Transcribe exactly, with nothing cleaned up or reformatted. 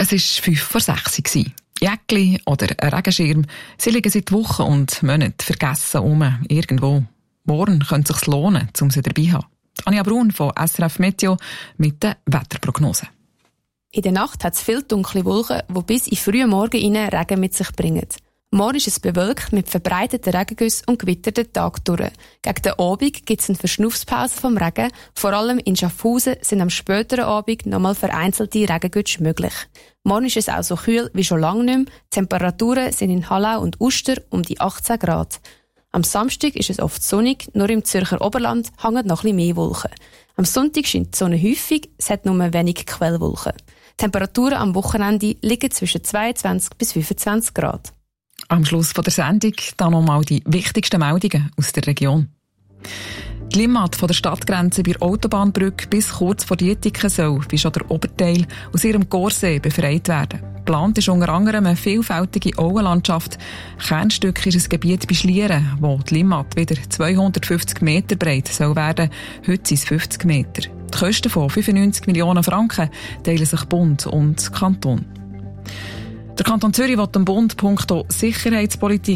Es war fünf vor sechs. Jäckli oder ein Regenschirm, sie liegen seit Wochen und Monaten vergessen um, irgendwo. Morgen könnte es sich lohnen, um sie dabei zu haben. Anja Brun von S R F Meteo mit der Wetterprognose. In der Nacht hat es viele dunkle Wolken, die bis in frühen Morgen rein Regen mit sich bringen. Morgen ist es bewölkt mit verbreiteten Regengüssen und gewitterten Tag durch. Gegen den Abend gibt es eine Verschnaufspause vom Regen. Vor allem in Schaffhausen sind am späteren Abend nochmal vereinzelte Regengüsse möglich. Morgen ist es auch so kühl wie schon lange nicht mehr. Die Temperaturen sind in Hallau und Uster um die achtzehn Grad. Am Samstag ist es oft sonnig, nur im Zürcher Oberland hängen noch ein bisschen mehr Wolken. Am Sonntag scheint die Sonne häufig, es hat nur wenig Quellwolken. Die Temperaturen am Wochenende liegen zwischen zweiundzwanzig bis fünfundzwanzig Grad. Am Schluss der Sendung dann nochmal die wichtigsten Meldungen aus der Region. Die Limmat von der Stadtgrenze bei der Autobahnbrücke bis kurz vor Dietiken soll, wie schon der Oberteil, aus ihrem Gorsee befreit werden. Geplant ist unter anderem eine vielfältige Auenlandschaft. Kernstück ist ein Gebiet bei Schlieren, wo die Limmat wieder zweihundertfünfzig Meter breit soll werden. Heute sind es fünfzig Meter. Die Kosten von fünfundneunzig Millionen Franken teilen sich Bund und Kanton. Der Kanton Zürich will dem Bund punkto Sicherheitspolitik